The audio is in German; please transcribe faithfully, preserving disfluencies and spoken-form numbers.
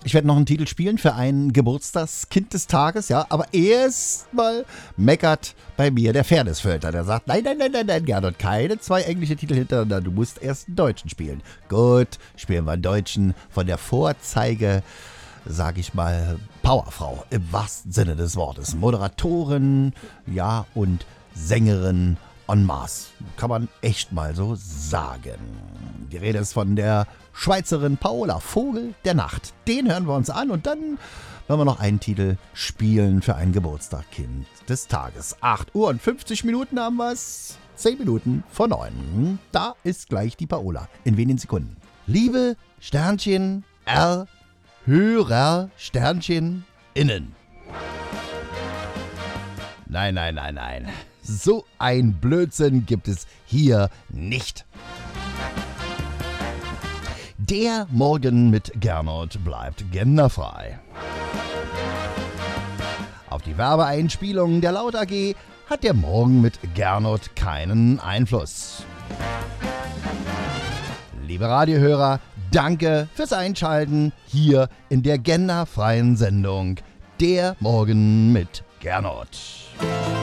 Ich werde noch einen Titel spielen für ein Geburtstagskind des Tages, ja, aber erstmal meckert bei mir der Fairnessfilter. Der sagt, nein, nein, nein, nein, nein, Gernot, keine zwei englische Titel hintereinander, du musst erst einen deutschen spielen. Gut, spielen wir einen deutschen von der Vorzeige, sag ich mal, Powerfrau im wahrsten Sinne des Wortes. Moderatorin, ja, und Sängerin en masse. Kann man echt mal so sagen. Die Rede ist von der Schweizerin Paola Vogel der Nacht. Den hören wir uns an und dann werden wir noch einen Titel spielen für ein Geburtstagskind des Tages. acht Uhr und fünfzig Minuten haben wir es. zehn Minuten vor neun. Da ist gleich die Paola. In wenigen Sekunden. Liebe Sternchen R, Hörer Sternchen innen. Nein, nein, nein, nein. So ein Blödsinn gibt es hier nicht. Der Morgen mit Gernot bleibt genderfrei. Auf die Werbeeinspielungen der Laut A G hat der Morgen mit Gernot keinen Einfluss. Liebe Radiohörer, danke fürs Einschalten hier in der genderfreien Sendung Der Morgen mit Gernot.